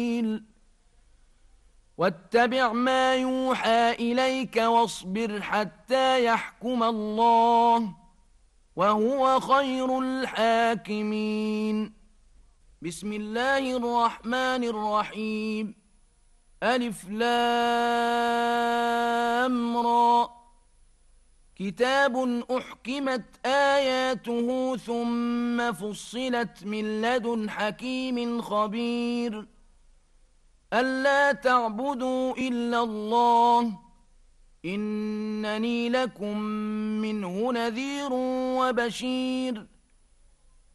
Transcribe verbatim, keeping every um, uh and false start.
واتبع ما يوحى إليك واصبر حتى يحكم الله وهو خير الحاكمين. بسم الله الرحمن الرحيم. ألف لام را. كتاب أحكمت آياته ثم فصلت من لدن حكيم خبير. ألا تعبدوا إلا الله إنني لكم منه نذير وبشير.